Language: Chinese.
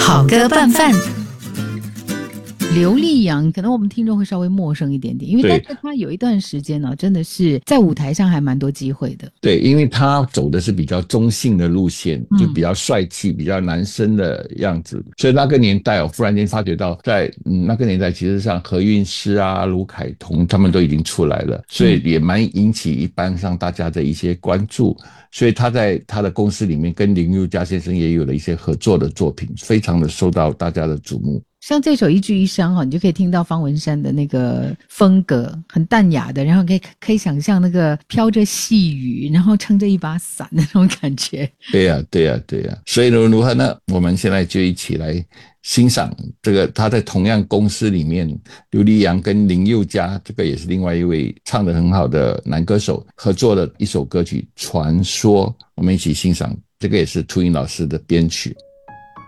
好歌拌饭。 刘力扬可能我们听众会稍微陌生一点点，因为但是他有一段时间呢，真的是在舞台上还蛮多机会的。 对，因为他走的是比较中性的路线，就比较帅气，比较男生的样子，所以那个年代忽然间发觉到在那个年代，其实像何韵诗啊、卢凯彤他们都已经出来了，所以也蛮引起一般上大家的一些关注。所以他在他的公司里面跟林宥嘉先生也有了一些合作的作品，非常的受到大家的瞩目。 像这首一句一伤你就可以听到方文山的那个风格，很淡雅的，然后可以想象那个飘着细雨，然后撑着一把伞的那种感觉。 对呀，对呀，对呀。所以如何呢？我们现在就一起来欣赏这个他在同样公司里面，刘力扬跟林宥嘉，这个也是另外一位唱得很好的男歌手合作的一首歌曲《传说》，我们一起欣赏。这个也是秃鹰老师的编曲。